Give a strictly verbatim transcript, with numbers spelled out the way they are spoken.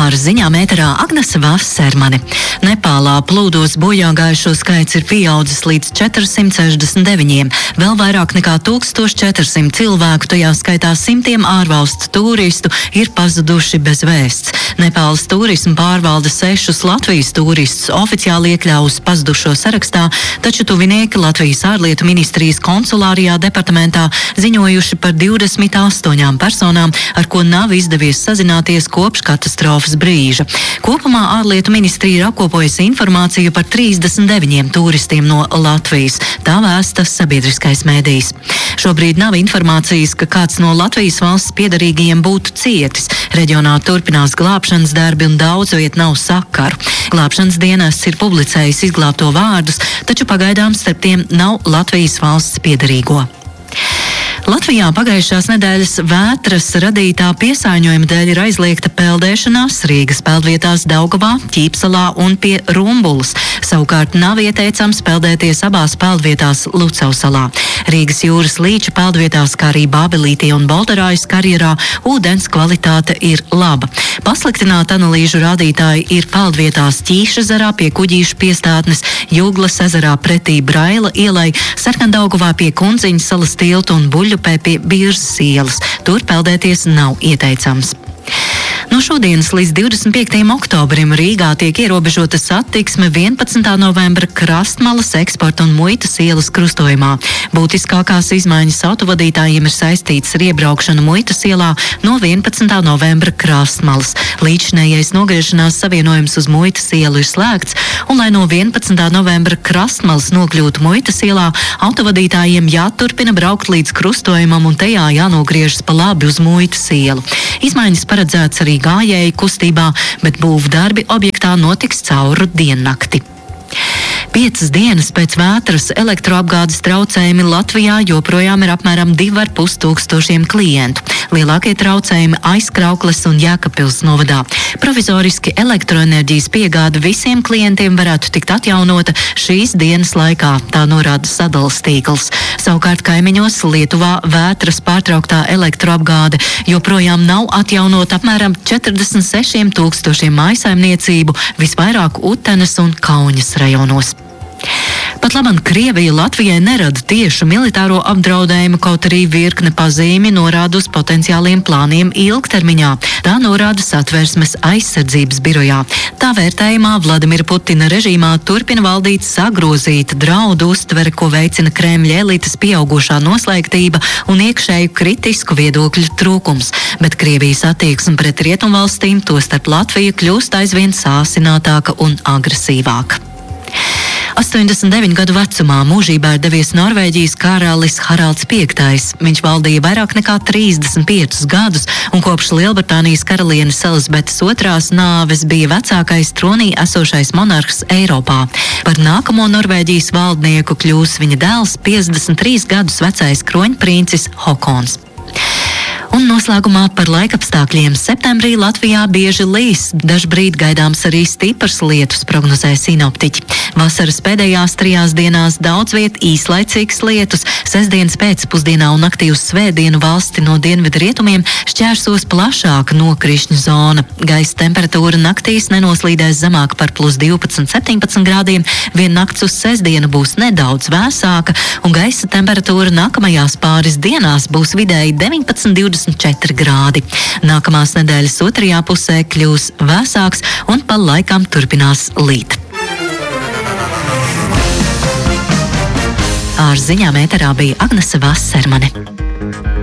Ar ziņām ēterā Agnese Vassermane. Nepālā plūdos bojā gājušo skaits ir pieaudzis līdz četrsimt sešdesmit deviņiem. Vēl vairāk nekā tūkstoš četri simti cilvēku, tajā skaitā simtiem ārvalstu turistu, ir pazuduši bez vēsts. Nepāles turisma pārvalde sešus Latvijas turistus oficiāli iekļāvusi pazudušo sarakstā, taču tuvinieki Latvijas ārlietu ministrijas konsulārijā departamentā ziņojuši par divdesmit astoņām personām, ar ko nav izdevies sazināties kopš katastrofas brīža. Kopumā ārlietu ministrija ir apkopojusi informāciju par trīsdesmit deviņiem turistiem no Latvijas. Tā vēsta sabiedriskais mēdījis. Šobrīd nav informācijas, ka kāds no Latvijas valsts piederīgajiem būtu cietis. Reģionā turpinās glābšanas darbi un daudz viet nav sakaru. Glābšanas dienests ir publicējis izglābto vārdus, taču pagaidām starp tiem nav Latvijas valsts piederīgo. Latvijā pagājušās nedēļas vētras radītā piesārņojuma dēļ ir aizliegta peldēšanās Rīgas peldvietās Daugavā, Ķīpsalā un pie Rumbulas. Savukārt nav ieteicams peldēties abās peldvietās Lucavsalā. Rīgas jūras līča peldvietās, kā arī Bābelītī un Bolderājas karjerā, ūdens kvalitāte ir laba. Pasliktināti analīžu rādītāji ir peldvietās Ķīšezerā pie Kuģīšu piestātnes, Jūglas ezerā pretī Braila ielai, Sarkandaugavā pie Kundziņas salas tilta un Buļļupē pie Birzas ielas. Tur peldēties nav ieteicams. No šodienas līdz divdesmit piektajam oktobrim Rīgā tiek ierobežota satiksme vienpadsmitā novembra Krastmalas eksporta un muitas ielas krustojumā. Būtiskākās izmaiņas autovadītājiem ir saistītas ar iebraukšanu muitas ielā no vienpadsmitā novembra Krastmalas. Līdzinējais nogriešanās savienojums uz muitas ielu ir slēgts, un lai no vienpadsmitā novembra Krastmalas nokļūtu muitas ielā, autovadītājiem jāturpina braukt līdz krustojumam un tajā jānogriežas pa labi uz muitas ielu. Izmaiņas paredzēts arī gājēju kustībā, bet būvdarbi objektā notiks cauru diennakti. Piecas dienas pēc vētras elektroapgādes traucējumi Latvijā joprojām ir apmēram divi ar pus tūkstošiem klientu. Lielākie traucējumi Aizkraukles un Jēkabpils novadā. Provizoriski elektroenerģijas piegāde visiem klientiem varētu tikt atjaunota šīs dienas laikā, tā norāda sadales tīkls. Savukārt kaimiņos Lietuvā vētras pārtrauktā elektroapgāde joprojām nav atjaunota apmēram četrdesmit sešiem tūkstošiem mājsaimniecību, visvairāk Utenes un Kauņas rajonos. Pat labam Krievija Latvijai nerada tiešu militāro apdraudējumu, kaut arī virkne pazīmi norāda uz potenciāliem plāniem ilgtermiņā. Tā norāda Satversmes aizsardzības birojā. Tā vērtējumā Vladimira Putina režīmā turpina valdīt sagrozīta draudu uztvere, ko veicina Kremļa elites pieaugušā noslēgtība un iekšēju kritisku viedokļu trūkums. Bet Krievijas attieksme pret rietumvalstīm, tostarp Latviju, kļūst aizvien sāsinātāka un agresīvāka. astoņdesmit deviņu gadu vecumā mūžībā ir devies Norvēģijas karalis Haralds piektais. Viņš valdīja vairāk nekā trīsdesmit piecus gadus un kopš Lielbritānijas karalienes Elizabetes otrās nāves bija vecākais tronī esošais monarhs Eiropā. Par nākamo Norvēģijas valdnieku kļūs viņa dēls, piecdesmit trīs gadus vecais kroņprincis Hokons. Un noslēgumā par laikapstākļiem. Septembrī Latvijā bieži līs, dažbrīd gaidāms arī stiprs lietus, prognozē sinoptiķi. Vasaras pēdējās trijās dienās daudz viet īslaicīgs lietus, sestdienas pēcpusdienā un naktī uz svētdienu valsti no dienvidu rietumiem šķērsos plašāka nokrišņu zona. Gaisa temperatūra naktīs nenoslīdēs zemāk par plus divpadsmit septiņpadsmit grādiem, vien nakts uz sestdienu būs nedaudz vēsāka, un gaisa temperatūra nākamajās pāris dienās būs vidēji deviņpadsmit divdesmit četri grādi. Nākamās nedēļas otrajā pusē kļūs vēsāks un pa laikam turpinās līt. Ar ziņām ēterā bija Agnese Vassermane.